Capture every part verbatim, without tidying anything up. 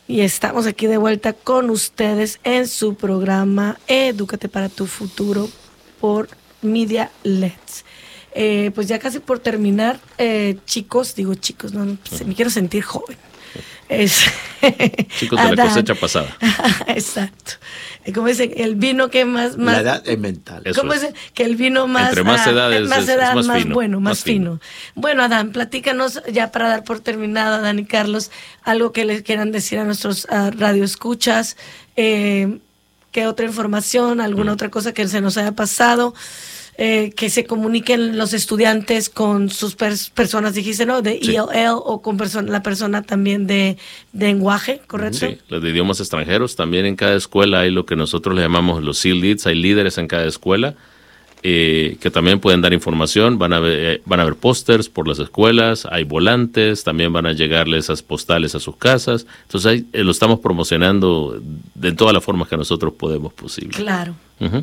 Y estamos aquí de vuelta con ustedes en su programa Edúcate para tu futuro por Media Leds. Eh, pues ya casi por terminar, eh, chicos, digo chicos, no, no me quiero sentir joven. Es, chicos de Adán. La cosecha pasada. Exacto. Como dicen, el vino que más... más la edad es mental. ¿Cómo es? Que el vino más... Entre más ah, edad es más, es, edad, es más, más fino, bueno, más, más fino. fino. Bueno, Adán, platícanos ya para dar por terminado, Adán y Carlos, algo que les quieran decir a nuestros uh, radioescuchas. Eh, ¿Qué otra información, alguna mm. otra cosa que se nos haya pasado? Eh, que se comuniquen los estudiantes con sus pers- personas, dijiste, ¿no? De sí. E L L o con perso- la persona también de, de lenguaje, ¿correcto? Sí, los de idiomas extranjeros. También en cada escuela hay lo que nosotros le llamamos los C Leads, hay líderes en cada escuela eh, que también pueden dar información. Van a ver, eh, van a ver pósters por las escuelas, hay volantes, también van a llegarle esas postales a sus casas. Entonces ahí, eh, lo estamos promocionando de todas las formas que nosotros podemos posible. Claro. Uh-huh.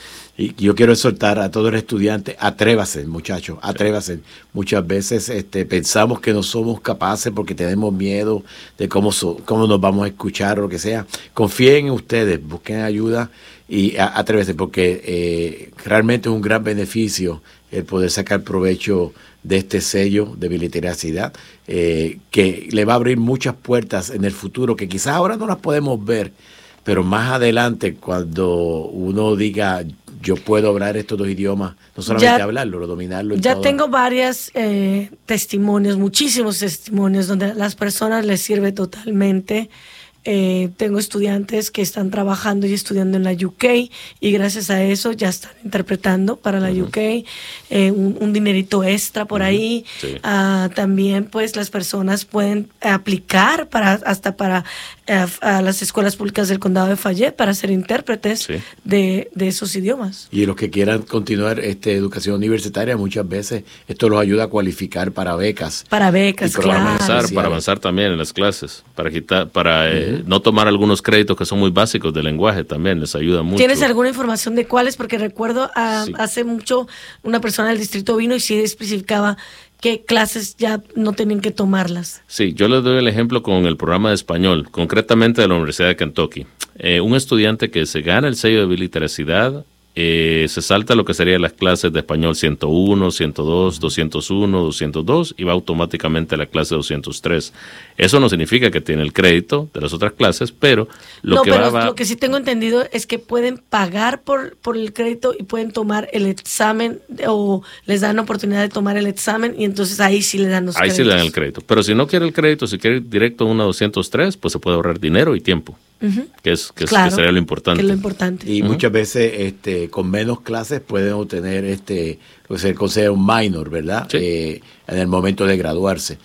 Y yo quiero exhortar a todos los estudiantes, atrévase, muchachos, atrévase. Muchas veces este, pensamos que no somos capaces porque tenemos miedo de cómo, so, cómo nos vamos a escuchar o lo que sea. Confíen en ustedes, busquen ayuda y a, atrévese porque eh, realmente es un gran beneficio el poder sacar provecho de este sello de biliteracidad eh, que le va a abrir muchas puertas en el futuro que quizás ahora no las podemos ver, pero más adelante cuando uno diga yo puedo hablar estos dos idiomas, no solamente ya, hablarlo, lo dominarlo. Ya todo. Tengo varios eh, testimonios, muchísimos testimonios donde a las personas les sirve totalmente. Eh, tengo estudiantes que están trabajando y estudiando en la U K y gracias a eso ya están interpretando para la uh-huh. U K, eh, un, un dinerito extra por uh-huh. ahí. Sí. Uh, también pues las personas pueden aplicar para hasta para uh, a las escuelas públicas del condado de Fayette para ser intérpretes sí. de, de esos idiomas. Y los que quieran continuar este, educación universitaria, muchas veces esto los ayuda a cualificar para becas. Para becas, para claro. avanzar, para avanzar también en las clases, para quitar, para uh-huh. eh, no tomar algunos créditos que son muy básicos de lenguaje también, les ayuda mucho. ¿Tienes alguna información de cuáles? Porque recuerdo uh, sí. hace mucho una persona del distrito vino y sí especificaba qué clases ya no tenían que tomarlas. Sí, yo les doy el ejemplo con el programa de español, concretamente de la Universidad de Kentucky. Eh, un estudiante que se gana el sello de biliteracidad Eh, se salta lo que serían las clases de español ciento uno, ciento dos, doscientos uno, doscientos dos y va automáticamente a la clase doscientos tres. Eso no significa que tiene el crédito de las otras clases, pero lo no, que pero va, va... lo que sí tengo entendido es que pueden pagar por, por el crédito y pueden tomar el examen o les dan la oportunidad de tomar el examen y entonces ahí sí le dan los ahí créditos. Ahí sí le dan el crédito. Pero si no quiere el crédito, si quiere ir directo a una doscientos tres, pues se puede ahorrar dinero y tiempo. Uh-huh. Que es que, claro, es, que sería lo importante. Que es lo importante. Y uh-huh. muchas veces este, con menos clases pueden obtener este, lo que se considera un minor, ¿verdad? Sí. Eh, en el momento de graduarse,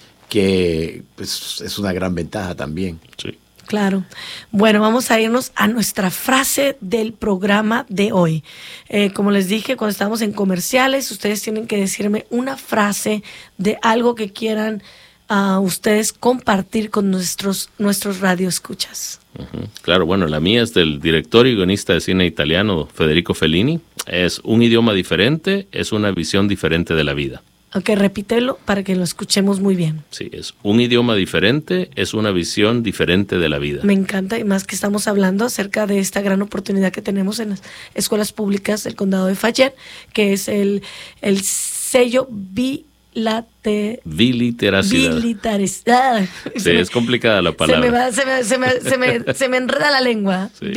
que pues, es una gran ventaja también. Sí. Claro. Bueno, vamos a irnos a nuestra frase del programa de hoy. Eh, como les dije, cuando estamos en comerciales, ustedes tienen que decirme una frase de algo que quieran a uh, ustedes compartir con nuestros nuestros radioescuchas. Uh-huh. Claro, bueno, la mía es del director y guionista de cine italiano Federico Fellini. Es un idioma diferente, es una visión diferente de la vida. Ok, repítelo para que lo escuchemos muy bien. Sí, es un idioma diferente, es una visión diferente de la vida. Me encanta, y más que estamos hablando acerca de esta gran oportunidad que tenemos en las escuelas públicas del condado de Fayette, que es el, el sello B. La te... Biliteracidad. Biliteracidad. Sí, me, es complicada la palabra. Se me, va, se me, se me, se me, se me enreda la lengua. Sí.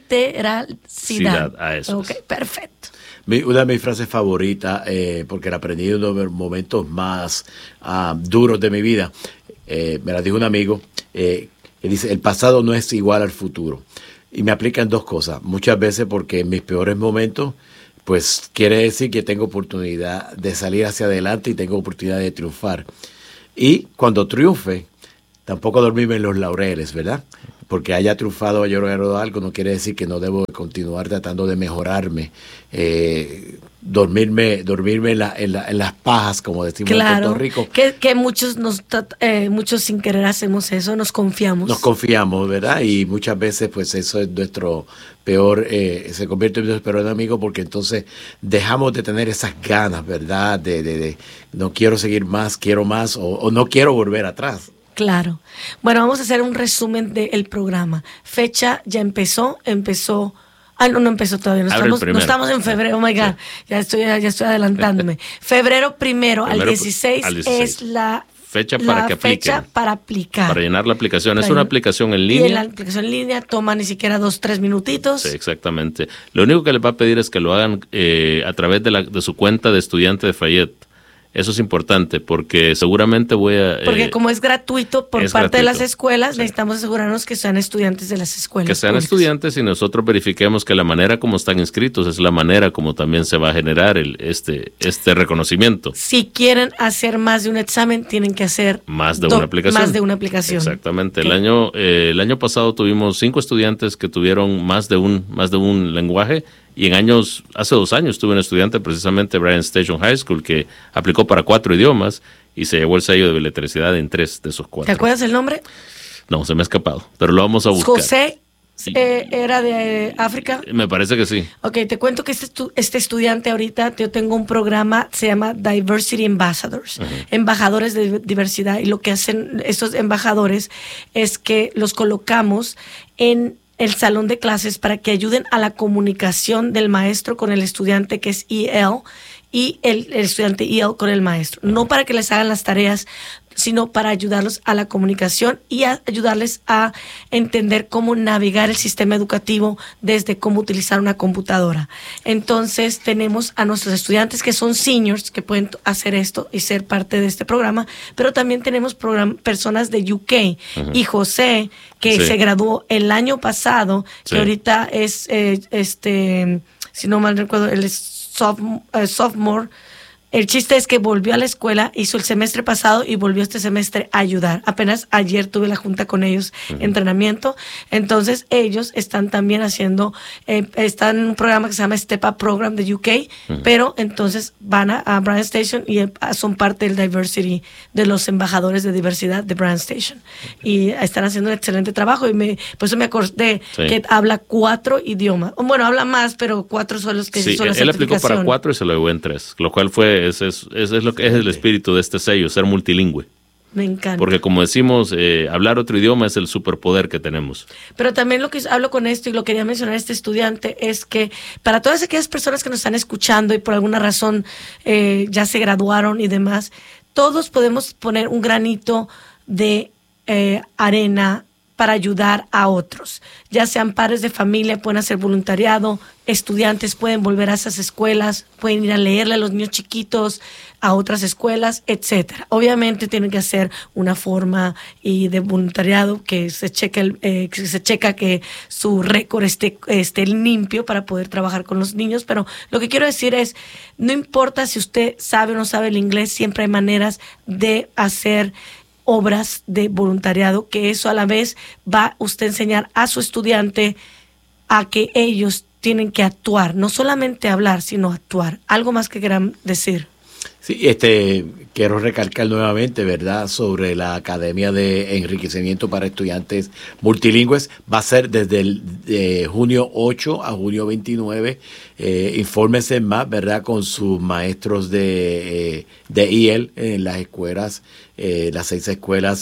Biliteracidad. A eso. Ok, perfecto. Mi, una de mis frases favoritas, eh, porque la aprendí en los momentos más uh, duros de mi vida, eh, me la dijo un amigo, eh, que dice, el pasado no es igual al futuro. Y me aplica en dos cosas. Muchas veces porque en mis peores momentos, pues quiere decir que tengo oportunidad de salir hacia adelante y tengo oportunidad de triunfar. Y cuando triunfe, tampoco dormirme en los laureles, ¿verdad? Porque haya triunfado o haya logrado algo, no quiere decir que no debo continuar tratando de mejorarme, eh, dormirme, dormirme en, la, en, la, en las pajas, como decimos claro, en Puerto Rico. Que, que muchos nos eh, muchos sin querer hacemos eso, nos confiamos. Nos confiamos, ¿verdad? Y muchas veces pues eso es nuestro peor, eh, se convierte en nuestro peor enemigo porque entonces dejamos de tener esas ganas, ¿verdad? De, de, de no quiero seguir más, quiero más o, o no quiero volver atrás. Claro. Bueno, vamos a hacer un resumen del programa. Fecha ya empezó, empezó... Ah, no, no empezó todavía, no, estamos, no estamos en febrero, oh my God, sí. ya, estoy, ya estoy adelantándome. Febrero primero, primero al, dieciséis al dieciséis es la... Fecha para la que fecha apliquen. para aplicar. Para llenar la aplicación. Para es una aplicación en línea. Y en la aplicación en línea toma ni siquiera dos, tres minutitos. Sí, exactamente. Lo único que les va a pedir es que lo hagan eh, a través de, la, de su cuenta de estudiante de Fayette. Eso es importante porque seguramente voy a... Eh, porque como es gratuito por es parte gratuito. de las escuelas, sí. necesitamos asegurarnos que sean estudiantes de las escuelas. Que sean públicas. Estudiantes y nosotros verifiquemos que la manera como están inscritos es la manera como también se va a generar el, este, este reconocimiento. Si quieren hacer más de un examen, tienen que hacer... Más de do, una aplicación. Más de una aplicación. Exactamente. El año, eh, el año pasado tuvimos cinco estudiantes que tuvieron más de un, más de un lenguaje. Y en años, hace dos años tuve un estudiante precisamente Bryan Station High School que aplicó para cuatro idiomas y se llevó el sello de bileteracidad en tres de esos cuatro. ¿Te acuerdas el nombre? No, se me ha escapado, pero lo vamos a buscar. José eh, era de África. Me parece que sí. Ok, te cuento que este, estu- este estudiante ahorita, yo tengo un programa, se llama Diversity Ambassadors, uh-huh. embajadores de diversidad, y lo que hacen estos embajadores es que los colocamos en el salón de clases para que ayuden a la comunicación del maestro con el estudiante, que es E L, y el, el estudiante E L con el maestro. No para que les hagan las tareas, sino para ayudarlos a la comunicación y a ayudarles a entender cómo navegar el sistema educativo desde cómo utilizar una computadora. Entonces tenemos a nuestros estudiantes que son seniors que pueden hacer esto y ser parte de este programa, pero también tenemos program- personas de U K. Uh-huh. Y José, que sí. se graduó el año pasado, sí. que ahorita es, eh, este, si no mal recuerdo, él es sophomore, uh, sophomore. El chiste es que volvió a la escuela, hizo el semestre pasado y volvió este semestre a ayudar. Apenas ayer tuve la junta con ellos, uh-huh. entrenamiento. Entonces ellos están también haciendo, eh, están en un programa que se llama Step Up Program de U K, uh-huh. pero entonces van a, a Bryan Station y eh, son parte del diversity, de los embajadores de diversidad de Bryan Station. Uh-huh. Y están haciendo un excelente trabajo y me, por eso me acordé sí. que habla cuatro idiomas. Bueno, habla más, pero cuatro son los que sí, son la él aplicó para cuatro y se lo llevó en tres, lo cual fue Ese es, ese es lo que es el espíritu de este sello, ser multilingüe. Me encanta. Porque como decimos, eh, hablar otro idioma es el superpoder que tenemos. Pero también lo que hablo con esto y lo quería mencionar este estudiante es que para todas aquellas personas que nos están escuchando y por alguna razón eh, ya se graduaron y demás, todos podemos poner un granito de eh, arena para ayudar a otros, ya sean padres de familia, pueden hacer voluntariado, estudiantes pueden volver a esas escuelas, pueden ir a leerle a los niños chiquitos a otras escuelas, etcétera. Obviamente tienen que hacer una forma y de voluntariado que se cheque el, eh, que se checa que su récord esté, esté limpio para poder trabajar con los niños, pero lo que quiero decir es, no importa si usted sabe o no sabe el inglés, siempre hay maneras de hacer obras de voluntariado, que eso a la vez va usted a enseñar a su estudiante a que ellos tienen que actuar, no solamente hablar, sino actuar. Algo más que quieran decir. Sí, este, quiero recalcar nuevamente, ¿verdad?, sobre la Academia de Enriquecimiento para Estudiantes Multilingües. Va a ser desde el de junio ocho a junio veintinueve. Eh, infórmense más, ¿verdad?, con sus maestros de, eh, de E L en las escuelas, eh, las seis escuelas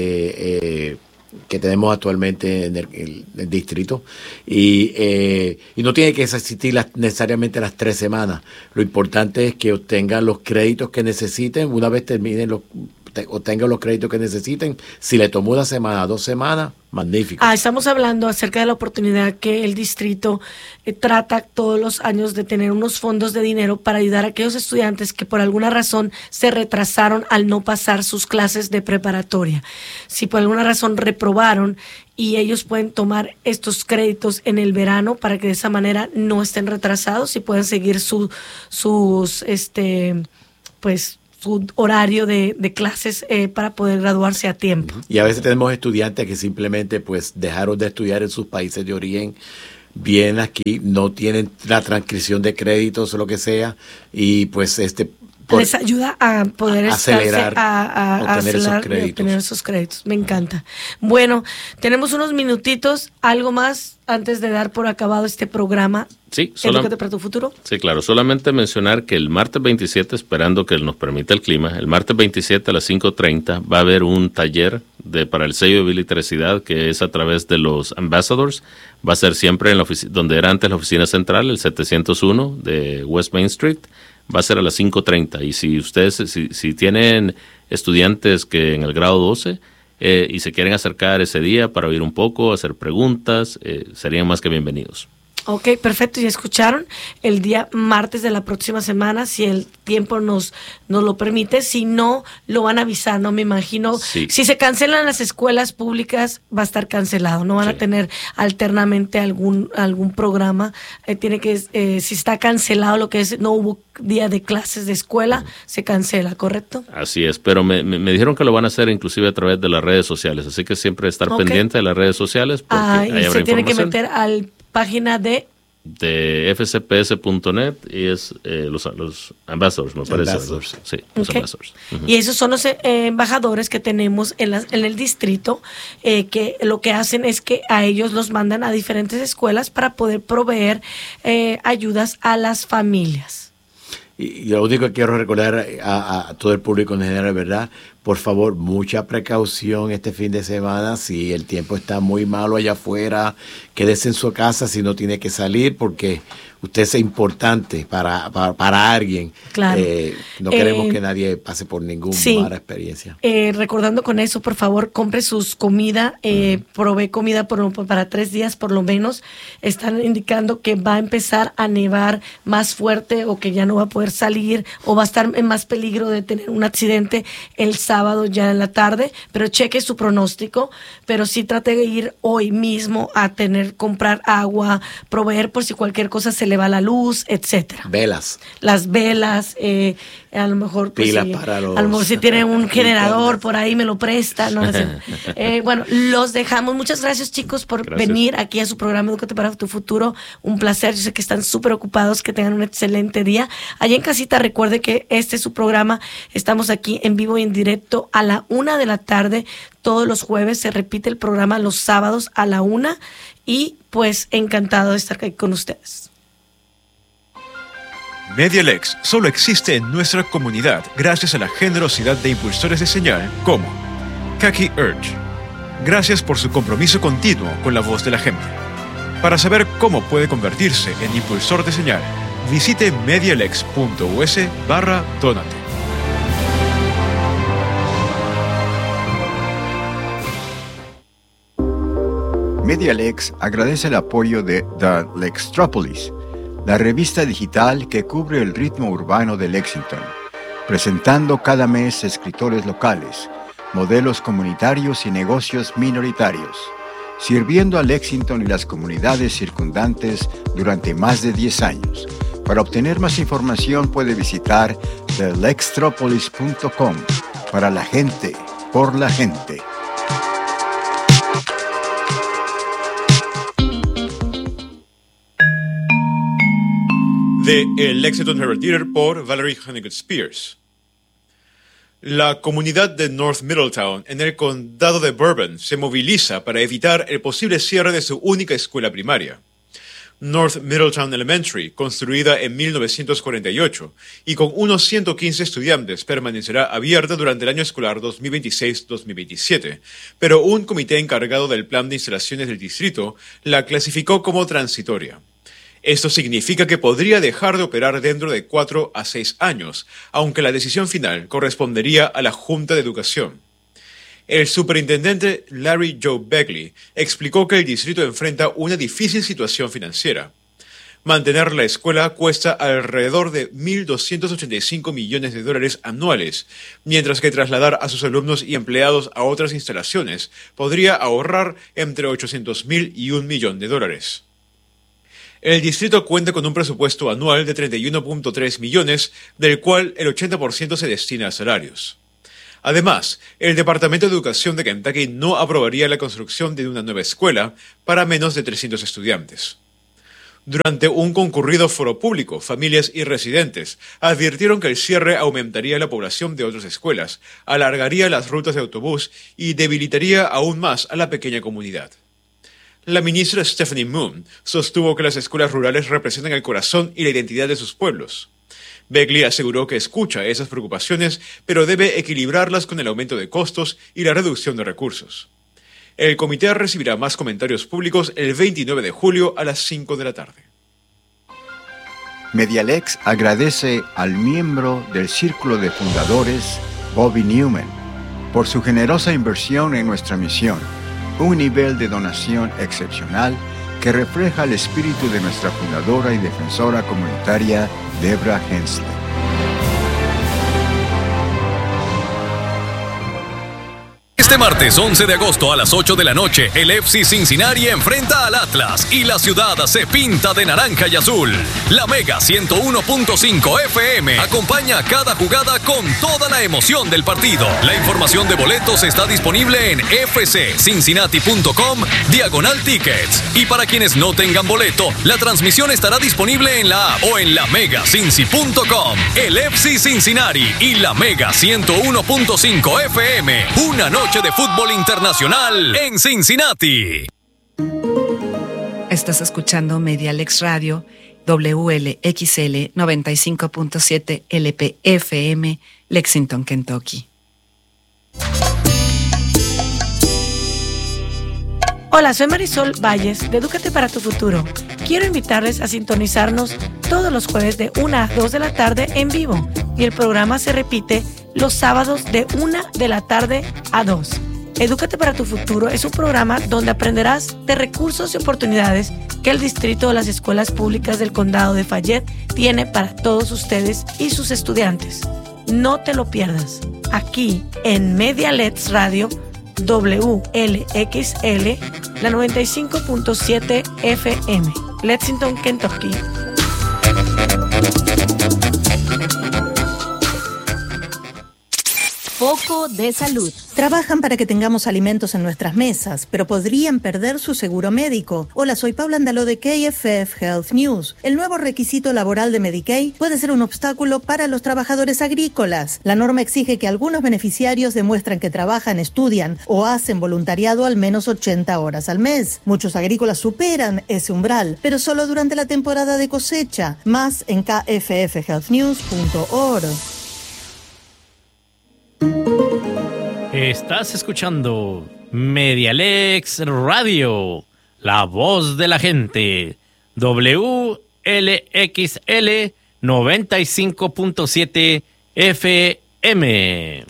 este eh, que tenemos actualmente en el, el, el distrito, y, eh, y no tiene que existir las, necesariamente las tres semanas. Lo importante es que obtengan los créditos que necesiten. Una vez terminen los obtengan los créditos que necesiten. Si le tomó una semana, dos semanas, magnífico. Ah, estamos hablando acerca de la oportunidad que el distrito eh, trata todos los años de tener unos fondos de dinero para ayudar a aquellos estudiantes que por alguna razón se retrasaron al no pasar sus clases de preparatoria. Si por alguna razón reprobaron, y ellos pueden tomar estos créditos en el verano para que de esa manera no estén retrasados y puedan seguir su, sus, este, pues, su horario de, de clases eh, para poder graduarse a tiempo. Y a veces tenemos estudiantes que simplemente pues dejaron de estudiar en sus países de origen, vienen aquí, no tienen la transcripción de créditos o lo que sea, y pues este por, les ayuda a poder a acelerar, a, a, a obtener, acelerar esos créditos. obtener esos créditos. Me encanta. Bueno, tenemos unos minutitos, algo más antes de dar por acabado este programa. Sí, solam- Edúcate para tu futuro. Sí, claro. Solamente mencionar que el martes veintisiete, esperando que nos permita el clima, el martes veintisiete a las cinco treinta va a haber un taller de para el sello de biliteracidad que es a través de los ambassadors. Va a ser siempre en la ofici- donde era antes la oficina central, el setecientos uno de West Main Street. Va a ser a las cinco treinta. Y si ustedes, si, si tienen estudiantes que en el grado doce eh, y se quieren acercar ese día para oír un poco, hacer preguntas, eh, serían más que bienvenidos. Ok, perfecto. Ya escucharon el día martes de la próxima semana, si el tiempo nos, nos lo permite. Si no, lo van a avisar, ¿no? Me imagino. Sí. Si se cancelan las escuelas públicas, va a estar cancelado. No van Sí. a tener alternamente algún algún programa. Eh, tiene que, eh, si está cancelado lo que es, no hubo día de clases de escuela, se cancela, ¿correcto? Así es, pero me, me, me dijeron que lo van a hacer inclusive a través de las redes sociales, así que siempre estar Ok. pendiente de las redes sociales porque Ah, ahí y habrá se tiene que información. meter al página de De f c p s punto net y es eh, los, los ambassadors, me parece. Ambassadors. Sí, los Ok. ambassadors. Ujú. Y esos son los eh, embajadores que tenemos en, las, en el distrito, eh, que lo que hacen es que a ellos los mandan a diferentes escuelas para poder proveer eh, ayudas a las familias. Y, y lo único que quiero recordar a, a todo el público en general, ¿verdad? Por favor, mucha precaución este fin de semana. Si el tiempo está muy malo allá afuera, quédese en su casa si no tiene que salir, porque usted es importante para, para, para alguien. Claro. Eh, no queremos Eh, que nadie pase por ninguna sí. mala experiencia. Eh, recordando con eso, por favor, compre sus comida, eh, provee comida por, lo- para tres días por lo menos. Están indicando que va a empezar a nevar más fuerte o que ya no va a poder salir o va a estar en más peligro de tener un accidente el sábado ya en la tarde, pero cheque su pronóstico, pero sí trate de ir hoy mismo a tener, comprar agua, proveer por si cualquier cosa se le va la luz, etcétera. Velas. Las velas, eh, a lo mejor pues, Pilas sí, para los- a lo mejor si tiene un generador linternas. por ahí me lo presta, no, no sé. Eh, bueno, los dejamos. Muchas gracias, chicos, por Gracias. venir aquí a su programa Edúcate para tu futuro. Un placer. Yo sé que están súper ocupados, que tengan un excelente día. Allá en casita, recuerde que este es su programa. Estamos aquí en vivo y en directo a la una de la tarde todos los jueves. Se repite el programa los sábados a la una y pues encantado de estar aquí con ustedes. MediaLex solo existe en nuestra comunidad gracias a la generosidad de impulsores de señal como Kaki Urge. Gracias por su compromiso continuo con la voz de la gente. Para saber cómo puede convertirse en impulsor de señal, visite medialex.us barra donate. MediaLex agradece el apoyo de The Lextropolis, la revista digital que cubre el ritmo urbano de Lexington, presentando cada mes escritores locales, modelos comunitarios y negocios minoritarios, sirviendo a Lexington y las comunidades circundantes durante más de diez años. Para obtener más información puede visitar the lextropolis punto com. Para la gente, por la gente. De El Lexington Herald Theater por Valerie Honeycutt Spears. La comunidad de North Middletown, en el condado de Bourbon, se moviliza para evitar el posible cierre de su única escuela primaria. North Middletown Elementary, construida en mil novecientos cuarenta y ocho y con unos ciento quince estudiantes, permanecerá abierta durante el año escolar dos mil veintiséis dos mil veintisiete, pero un comité encargado del plan de instalaciones del distrito la clasificó como transitoria. Esto significa que podría dejar de operar dentro de cuatro a seis años, aunque la decisión final correspondería a la Junta de Educación. El superintendente Larry Joe Begley explicó que el distrito enfrenta una difícil situación financiera. Mantener la escuela cuesta alrededor de mil doscientos ochenta y cinco millones de dólares anuales, mientras que trasladar a sus alumnos y empleados a otras instalaciones podría ahorrar entre ochocientos mil y un millón de dólares. El distrito cuenta con un presupuesto anual de treinta y uno punto tres millones, del cual el ochenta por ciento se destina a salarios. Además, el Departamento de Educación de Kentucky no aprobaría la construcción de una nueva escuela para menos de trescientos estudiantes. Durante un concurrido foro público, familias y residentes advirtieron que el cierre aumentaría la población de otras escuelas, alargaría las rutas de autobús y debilitaría aún más a la pequeña comunidad. La ministra Stephanie Moon sostuvo que las escuelas rurales representan el corazón y la identidad de sus pueblos. Beckley aseguró que escucha esas preocupaciones, pero debe equilibrarlas con el aumento de costos y la reducción de recursos. El comité recibirá más comentarios públicos el veintinueve de julio a las cinco de la tarde. Medialex agradece al miembro del Círculo de Fundadores, Bobby Newman, por su generosa inversión en nuestra misión, un nivel de donación excepcional que refleja el espíritu de nuestra fundadora y defensora comunitaria, Deborah Hensley. Este martes once de agosto a las ocho de la noche, el F C Cincinnati enfrenta al Atlas y la ciudad se pinta de naranja y azul. La Mega ciento uno punto cinco F M acompaña cada jugada con toda la emoción del partido. La información de boletos está disponible en f c cincinnati punto com diagonal tickets. Y para quienes no tengan boleto, la transmisión estará disponible en la app o en la mega cincy punto com. El F C Cincinnati y la Mega ciento uno punto cinco F M. Una noche de fútbol internacional en Cincinnati. Estás escuchando Medialex Radio, W L X L noventa y cinco punto siete L P F M, Lexington, Kentucky. Hola, soy Marisol Valles de Edúcate para tu Futuro. Quiero invitarles a sintonizarnos todos los jueves de una a dos de la tarde en vivo y el programa se repite los sábados de una de la tarde a dos. Edúcate para tu Futuro es un programa donde aprenderás de recursos y oportunidades que el distrito de las escuelas públicas del condado de Fayette tiene para todos ustedes y sus estudiantes. No te lo pierdas. Aquí en Medialex Radio, W L X L, la noventa y cinco punto siete F M, Lexington, Kentucky. Foco de salud. Trabajan para que tengamos alimentos en nuestras mesas, pero podrían perder su seguro médico. Hola, soy Paula Andaló de K F F Health News. El nuevo requisito laboral de Medicaid puede ser un obstáculo para los trabajadores agrícolas. La norma exige que algunos beneficiarios demuestren que trabajan, estudian o hacen voluntariado al menos ochenta horas al mes. Muchos agrícolas superan ese umbral, pero solo durante la temporada de cosecha. Más en k f f health news punto org. Estás escuchando Medialex Radio, la voz de la gente, W L X L noventa y cinco punto siete F M.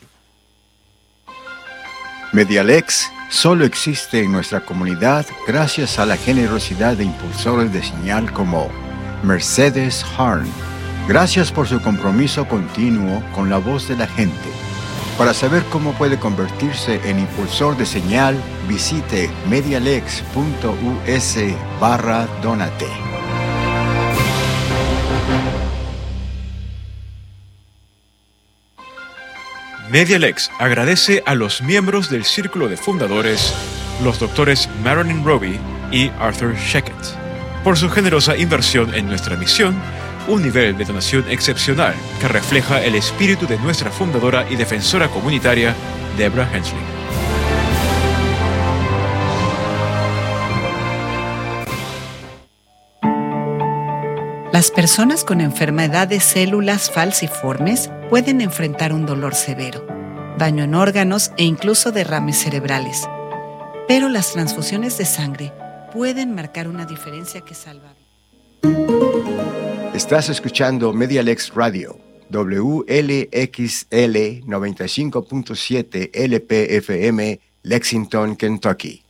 Medialex solo existe en nuestra comunidad gracias a la generosidad de impulsores de señal como Mercedes Harn. Gracias por su compromiso continuo con la voz de la gente. Para saber cómo puede convertirse en impulsor de señal, visite medialex punto u s barra donate. Medialex agradece a los miembros del Círculo de Fundadores, los doctores Marilyn Roby y Arthur Sheckett, por su generosa inversión en nuestra misión, un nivel de donación excepcional que refleja el espíritu de nuestra fundadora y defensora comunitaria, Deborah Hensley. Las personas con enfermedad de células falciformes pueden enfrentar un dolor severo, daño en órganos e incluso derrames cerebrales. Pero las transfusiones de sangre pueden marcar una diferencia que salva vidas. Estás escuchando Medialex Radio, W L X L noventa y cinco punto siete L P F M, Lexington, Kentucky.